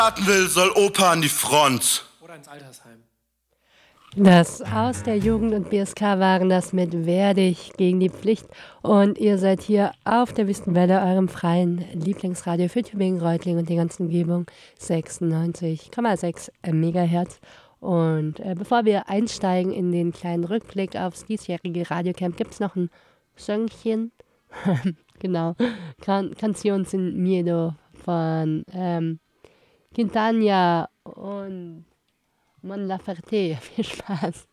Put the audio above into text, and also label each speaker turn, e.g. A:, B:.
A: starten will, soll Opa an die Front.
B: Oder ins Altersheim.
C: Das aus der Jugend und BSK waren das mit Werdig gegen die Pflicht. Und ihr seid hier auf der Wüstenwelle, eurem freien Lieblingsradio für Tübingen, Reutlingen und die ganze Umgebung, 96,6 Megahertz. Und bevor wir einsteigen in den kleinen Rückblick aufs diesjährige Radiocamp, gibt es noch ein Söngchen. Genau. Canción sin Miedo von Quintana und Mon Laferte. Viel Spaß.